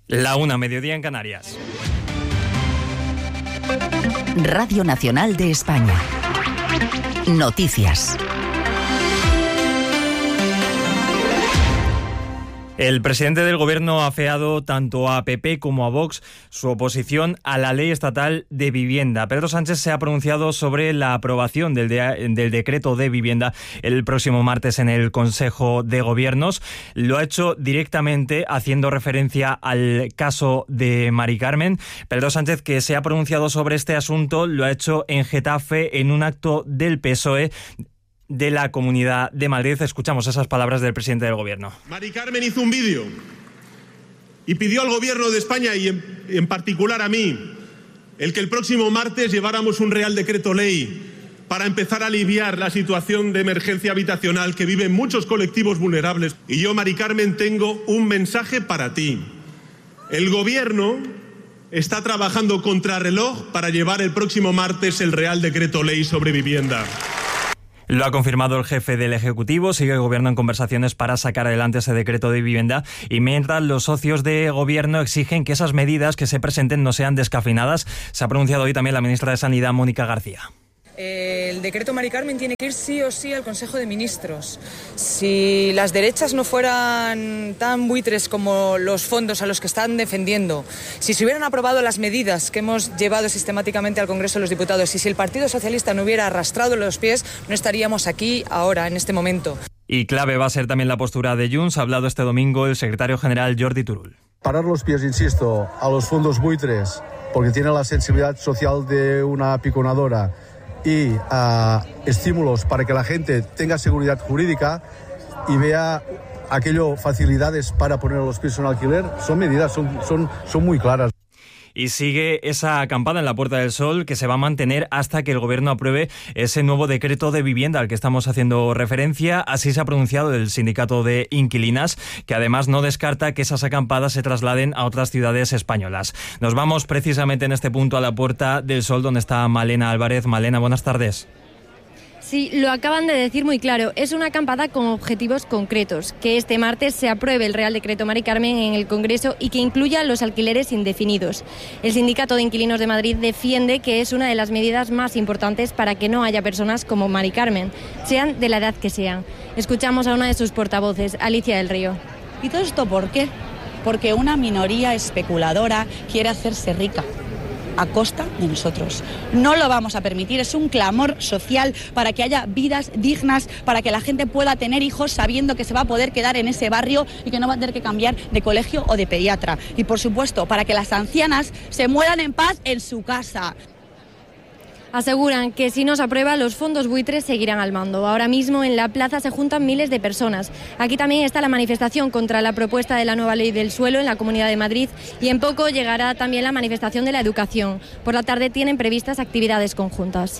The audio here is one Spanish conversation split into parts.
La 1, mediodía en Canarias. Radio Nacional de España. Noticias. El presidente del Gobierno ha afeado tanto a PP como a Vox su oposición a la ley estatal de vivienda. Pedro Sánchez se ha pronunciado sobre la aprobación del decreto de vivienda el próximo martes en el Consejo de Gobiernos. Lo ha hecho directamente haciendo referencia al caso de Mari Carmen. Pedro Sánchez, que se ha pronunciado sobre este asunto, lo ha hecho en Getafe en un acto del PSOE de la Comunidad de Madrid. Escuchamos esas palabras del presidente del Gobierno. Mari Carmen hizo un vídeo y pidió al Gobierno de España y en particular a mí el que el próximo martes lleváramos un Real Decreto Ley para empezar a aliviar la situación de emergencia habitacional que viven muchos colectivos vulnerables. Y yo, Mari Carmen, tengo un mensaje para ti. El Gobierno está trabajando contrarreloj para llevar el próximo martes el Real Decreto Ley sobre vivienda. Lo ha confirmado el jefe del Ejecutivo. Sigue el Gobierno en conversaciones para sacar adelante ese decreto de vivienda, y mientras los socios de Gobierno exigen que esas medidas que se presenten no sean descafeinadas. Se ha pronunciado hoy también la ministra de Sanidad, Mónica García. El decreto Mari Carmen tiene que ir sí o sí al Consejo de Ministros. Si las derechas no fueran tan buitres como los fondos a los que están defendiendo, si se hubieran aprobado las medidas que hemos llevado sistemáticamente al Congreso de los Diputados, y si el Partido Socialista no hubiera arrastrado los pies, no estaríamos aquí ahora, en este momento. Y clave va a ser también la postura de Junts. Ha hablado este domingo el secretario general Jordi Turull. Parar los pies, insisto, a los fondos buitres, porque tiene la sensibilidad social de una piconadora, y estímulos para que la gente tenga seguridad jurídica y vea facilidades para poner los pisos en alquiler, son medidas, son muy claras. Y sigue esa acampada en la Puerta del Sol, que se va a mantener hasta que el Gobierno apruebe ese nuevo decreto de vivienda al que estamos haciendo referencia. Así se ha pronunciado el sindicato de inquilinas, que además no descarta que esas acampadas se trasladen a otras ciudades españolas. Nos vamos precisamente en este punto a la Puerta del Sol, donde está Malena Álvarez. Malena, buenas tardes. Sí, lo acaban de decir muy claro. Es una acampada con objetivos concretos. Que este martes se apruebe el Real Decreto Mari Carmen en el Congreso y que incluya los alquileres indefinidos. El Sindicato de Inquilinos de Madrid defiende que es una de las medidas más importantes para que no haya personas como Mari Carmen, sean de la edad que sean. Escuchamos a una de sus portavoces, Alicia del Río. ¿Y todo esto por qué? Porque una minoría especuladora quiere hacerse rica a costa de nosotros. No lo vamos a permitir. Es un clamor social para que haya vidas dignas, para que la gente pueda tener hijos sabiendo que se va a poder quedar en ese barrio y que no va a tener que cambiar de colegio o de pediatra. Y por supuesto, para que las ancianas se mueran en paz en su casa. Aseguran que si no se aprueba, los fondos buitres seguirán al mando. Ahora mismo en la plaza se juntan miles de personas. Aquí también está la manifestación contra la propuesta de la nueva ley del suelo en la Comunidad de Madrid, y en poco llegará también la manifestación de la educación. Por la tarde tienen previstas actividades conjuntas.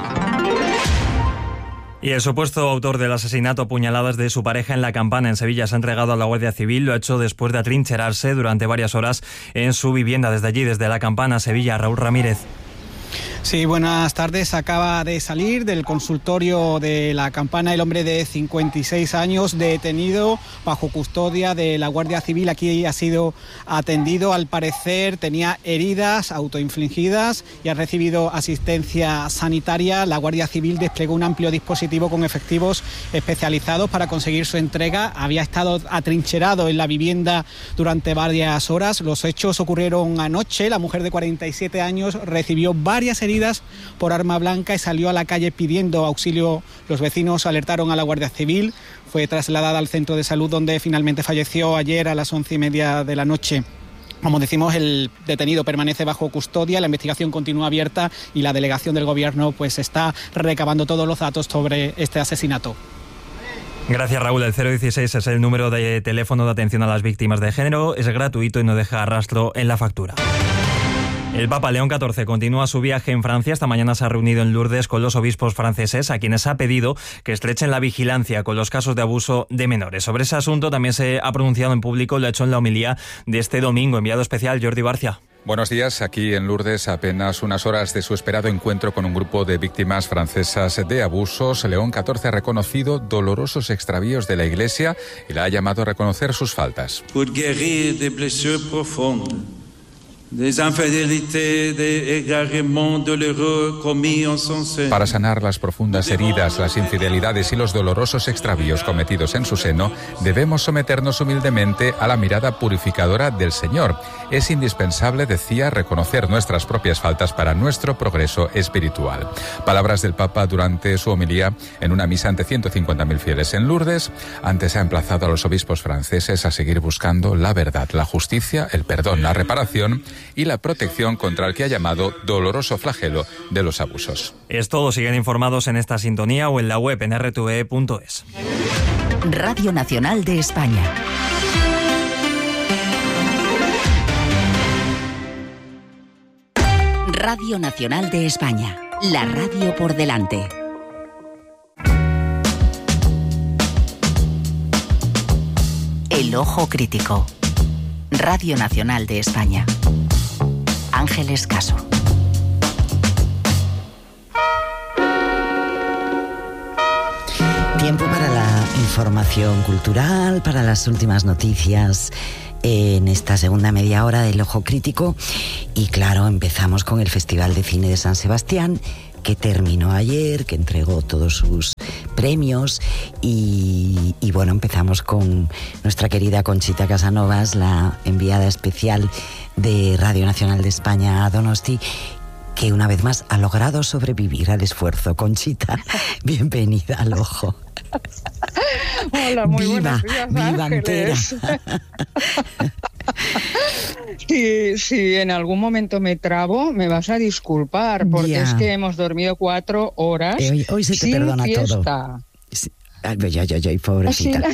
Y el supuesto autor del asesinato a puñaladas de su pareja en La Campana, en Sevilla, se ha entregado a la Guardia Civil. Lo ha hecho después de atrincherarse durante varias horas en su vivienda. Desde allí, desde La Campana, Sevilla, Raúl Ramírez. Sí, buenas tardes. Acaba de salir del consultorio de La Campana el hombre de 56 años, detenido bajo custodia de la Guardia Civil. Aquí ha sido atendido. Al parecer tenía heridas autoinfligidas y ha recibido asistencia sanitaria. La Guardia Civil desplegó un amplio dispositivo con efectivos especializados para conseguir su entrega. Había estado atrincherado en la vivienda durante varias horas. Los hechos ocurrieron anoche. La mujer de 47 años recibió varias heridas por arma blanca y salió a la calle pidiendo auxilio. Los vecinos alertaron a la Guardia Civil. Fue trasladada al centro de salud, donde finalmente falleció ayer a las 11:30 de la noche. Como decimos, el detenido permanece bajo custodia, la investigación continúa abierta y la delegación del Gobierno pues está recabando todos los datos sobre este asesinato. Gracias, Raúl. El 016 es el número de teléfono de atención a las víctimas de género. Es gratuito y no deja rastro en la factura. El Papa León XIV continúa su viaje en Francia. Esta mañana se ha reunido en Lourdes con los obispos franceses, a quienes ha pedido que estrechen la vigilancia con los casos de abuso de menores. Sobre ese asunto también se ha pronunciado en público, lo ha hecho en la homilía de este domingo. Enviado especial Jordi Barcia. Buenos días. Aquí en Lourdes, apenas unas horas de su esperado encuentro con un grupo de víctimas francesas de abusos, León XIV ha reconocido dolorosos extravíos de la Iglesia y la ha llamado a reconocer sus faltas. Pour guérir des blessures profondes, des infidélités, des égarements douloureux commis en son seno. Para sanar las profundas heridas, las infidelidades y los dolorosos extravíos cometidos en su seno, debemos someternos humildemente a la mirada purificadora del Señor. Es indispensable, decía, reconocer nuestras propias faltas para nuestro progreso espiritual. Palabras del Papa durante su homilía en una misa ante 150.000 fieles en Lourdes. Antes ha emplazado a los obispos franceses a seguir buscando la verdad, la justicia, el perdón, la reparación y la protección contra el que ha llamado doloroso flagelo de los abusos. Es todo. Siguen informados en esta sintonía o en la web en rtve.es. Radio Nacional de España. Radio Nacional de España. La radio por delante. El ojo crítico. Radio Nacional de España. Ángeles Caso. Tiempo para la información cultural, para las últimas noticias en esta segunda media hora del Ojo Crítico. Y claro, empezamos con el Festival de Cine de San Sebastián, que terminó ayer, que entregó todos sus premios y bueno, empezamos con nuestra querida Conchita Casanovas, la enviada especial de Radio Nacional de España a Donosti, que una vez más ha logrado sobrevivir al esfuerzo. Conchita, bienvenida al Ojo. Hola, muy buenos días, viva Ángeles. Entera. Si en algún momento me trabo, me vas a disculpar, porque Ya. es que hemos dormido 4 horas Hoy se te sin perdona fiesta. todo. Ay, pobrecita.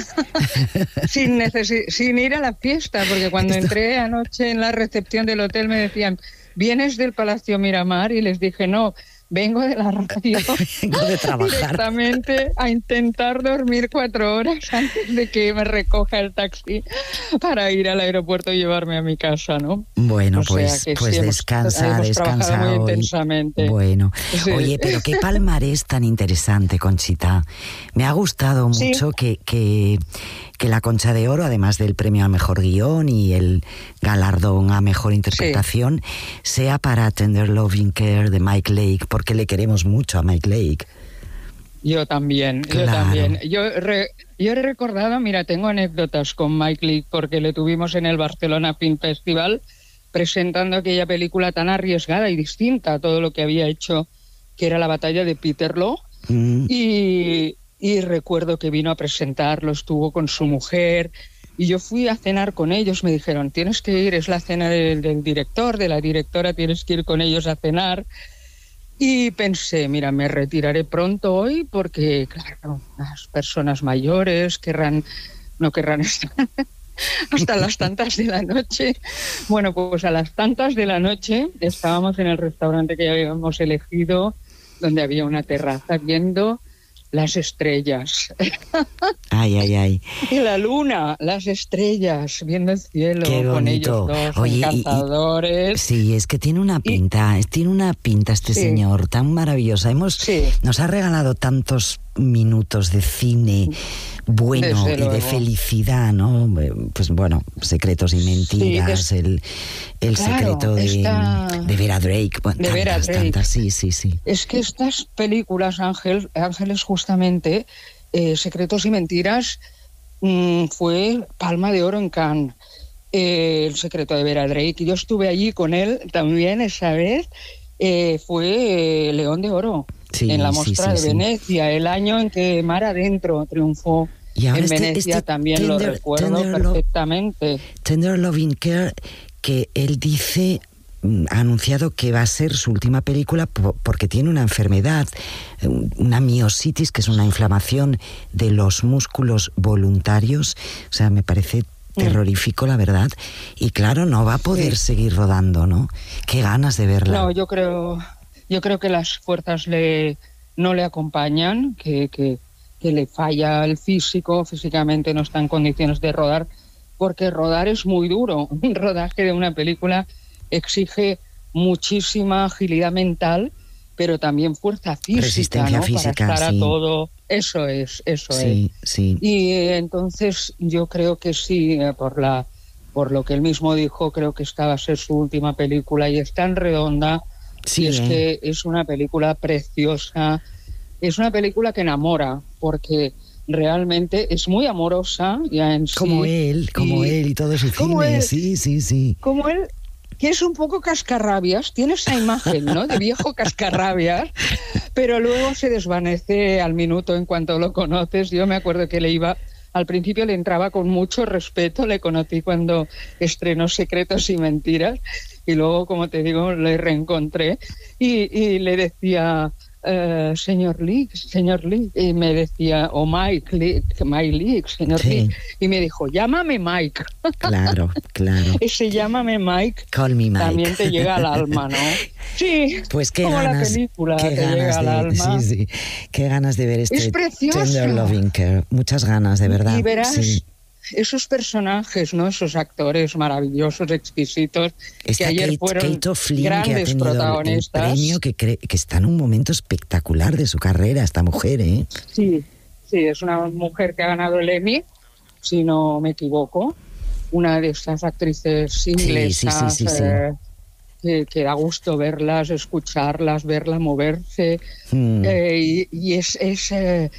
Sin ir a la fiesta, porque cuando entré anoche en la recepción del hotel me decían, ¿vienes del Palacio Miramar? Y les dije, no, vengo de la radio. Vengo de trabajar. Directamente a intentar dormir 4 horas antes de que me recoja el taxi para ir al aeropuerto y llevarme a mi casa, ¿no? Bueno, O sea pues que sí, descansa hemos trabajado muy hoy. intensamente. Bueno, Sí. oye, pero qué palmarés tan interesante, Conchita. Me ha gustado mucho que la Concha de Oro, además del premio a Mejor Guión y el galardón a Mejor Interpretación, sea para Tender Loving Care de Mike Lake, porque le queremos mucho a Mike Lake. Yo también. Yo he recordado, mira, tengo anécdotas con Mike Leigh porque le tuvimos en el Barcelona Film Festival presentando aquella película tan arriesgada y distinta a todo lo que había hecho, que era La batalla de Peterloo. Y recuerdo que vino a presentarlo, estuvo con su mujer y yo fui a cenar con ellos. Me dijeron, tienes que ir, es la cena del director, de la directora, tienes que ir con ellos a cenar. Y pensé, mira, me retiraré pronto hoy porque, claro, las personas mayores no querrán estar hasta las tantas de la noche. Bueno, pues a las tantas de la noche estábamos en el restaurante que habíamos elegido, donde había una terraza viendo las estrellas. Ay. Y la luna, las estrellas, viendo el cielo. Qué con ellos bonito. dos, Oye, encantadores. Sí, es que tiene una pinta este Sí. señor tan maravillosa. Nos ha regalado tantos minutos de cine bueno Desde y de luego. felicidad, ¿no? Pues bueno, Secretos y Mentiras, Sí, el claro, secreto de Vera Drake, bueno, de Vera Drake. tantas, sí. Es que estas películas, Ángeles, justamente, Secretos y Mentiras, fue Palma de Oro en Cannes. El secreto de Vera Drake. Yo estuve allí con él también esa vez. Fue León de Oro en la Mostra de Venecia, el año en que Mar Adentro triunfó. Y ahora en Venecia también lo recuerdo perfectamente. Tender Loving Care, que él dice, ha anunciado que va a ser su última película porque tiene una enfermedad, una miositis, que es una inflamación de los músculos voluntarios. O sea, me parece terrorífico, la verdad. Y claro, no va a poder seguir rodando, ¿no? Qué ganas de verla. No, yo creo que las fuerzas no le acompañan, que le falla el físicamente no está en condiciones de rodar, porque rodar es muy duro. Un rodaje de una película exige muchísima agilidad mental, pero también fuerza física, resistencia, ¿no? física, para estar sí. a todo. Eso es. Sí. Y entonces yo creo que sí, por lo que él mismo dijo, creo que esta va a ser su última película y es tan redonda. Sí, y es que es una película preciosa, es una película que enamora, porque realmente es muy amorosa ya en sí. Como él y todo su cine, sí. Como él, que es un poco cascarrabias, tiene esa imagen, ¿no?, de viejo cascarrabias, pero luego se desvanece al minuto en cuanto lo conoces. Yo me acuerdo que al principio le entraba con mucho respeto, le conocí cuando estrenó Secretos y Mentiras, y luego, como te digo, le reencontré y le decía... señor Lee, y me decía, Mike Lee, señor Lee, y me dijo, llámame Mike. Claro. Ese llámame Mike, Call me Mike, también te llega al alma, ¿no? Sí, pues qué como ganas, la película qué te ganas llega al alma. Sí, qué ganas de ver Es precioso. Tender Loving Care, muchas ganas, de verdad. Y verás sí. esos personajes, ¿no?, esos actores maravillosos, exquisitos, que ayer fueron Kate O'Flynn, grandes que ha tenido protagonistas. el premio, que está en un momento espectacular de su carrera, esta mujer, ¿eh? Sí, es una mujer que ha ganado el Emmy, si no me equivoco, una de estas actrices inglesas. Sí. Que da gusto verlas, escucharlas, verla moverse. Y es